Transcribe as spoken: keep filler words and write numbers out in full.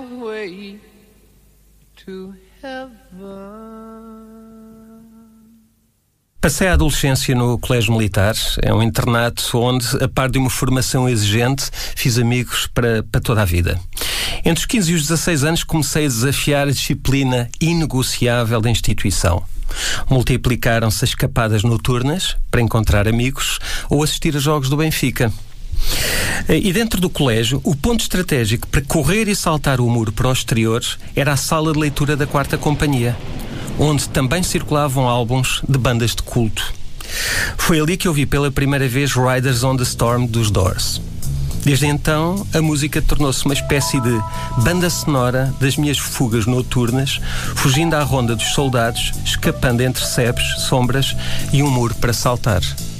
way to heaven. Passei a adolescência no Colégio Militar. É um internato onde, a par de uma formação exigente, fiz amigos para, para toda a vida. Entre os quinze e os dezasseis anos comecei a desafiar a disciplina inegociável da instituição. Multiplicaram-se as escapadas noturnas para encontrar amigos ou assistir a jogos do Benfica. E dentro do colégio, o ponto estratégico para correr e saltar o muro para o exterior era a sala de leitura da quarta companhia, onde também circulavam álbuns de bandas de culto. Foi ali que eu vi pela primeira vez Riders on the Storm dos Doors. Desde então, a música tornou-se uma espécie de banda sonora das minhas fugas noturnas, fugindo à ronda dos soldados, escapando entre sebes, sombras e um muro para saltar.